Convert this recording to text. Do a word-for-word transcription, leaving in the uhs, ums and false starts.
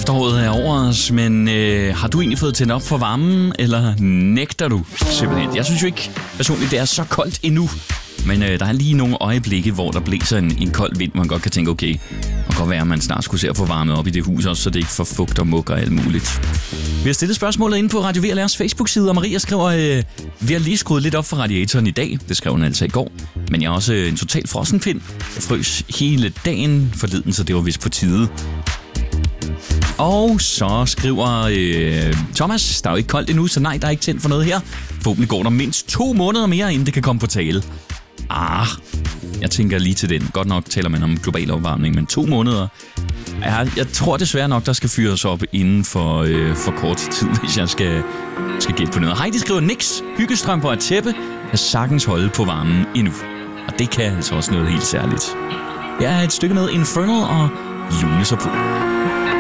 Efteråret er over os, men øh, har du egentlig fået tændt op for varmen, eller nægter du simpelthen? Jeg synes jo ikke personligt, det er så koldt endnu. Men øh, der er lige nogle øjeblikke, hvor der blæser en, en kold vind, man godt kan tænke, okay, det kan godt være, at man snart skulle se at få varmet op i det hus også, så det ikke får fugt og mug og alt muligt. Vi har stillet spørgsmålet inde på Radio V L R's Facebook-side, og Maria skriver, øh, vi har lige skruet lidt op for radiatoren i dag. Det skrev hun altså i går. Men jeg er også en total frossenpind. Jeg frøs hele dagen forleden, så det var vist på tide. Og så skriver øh, Thomas, der er jo ikke koldt endnu, så nej, der er ikke tændt for noget her. Forhåbentlig går der mindst to måneder mere, inden det kan komme på tale. Ah, jeg tænker lige til den. Godt nok taler man om global opvarmning, men to måneder. Jeg, jeg tror desværre nok, der skal fyres op inden for, øh, for kort tid, hvis jeg skal, skal gætte på noget. Heidi skriver, niks, hyggestrømper og tæppe kan sagtens holde på varmen endnu. Og det kan altså også noget helt særligt. Her er et stykke med Infernal og Lune sig på.